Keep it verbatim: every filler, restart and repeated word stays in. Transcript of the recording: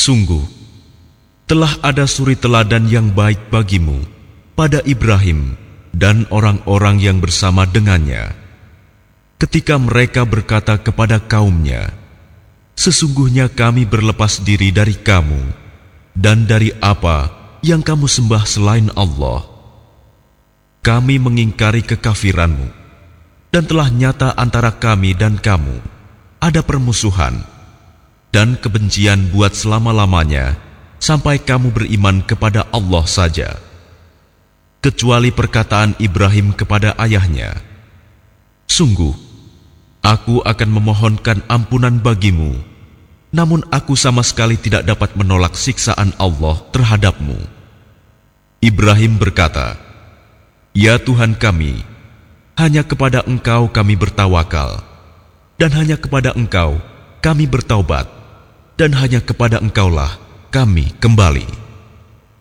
Sungguh, telah ada suri teladan yang baik bagimu pada Ibrahim dan orang-orang yang bersama dengannya. Ketika mereka berkata kepada kaumnya, sesungguhnya kami berlepas diri dari kamu dan dari apa yang kamu sembah selain Allah. Kami mengingkari kekafiranmu, dan telah nyata antara kami dan kamu ada permusuhan dan kebencian buat selama-lamanya sampai kamu beriman kepada Allah saja. Kecuali perkataan Ibrahim kepada ayahnya, sungguh, aku akan memohonkan ampunan bagimu, namun aku sama sekali tidak dapat menolak siksaan Allah terhadapmu. Ibrahim berkata, ya Tuhan kami, hanya kepada Engkau kami bertawakal, dan hanya kepada Engkau kami bertaubat, dan hanya kepada Engkaulah kami kembali.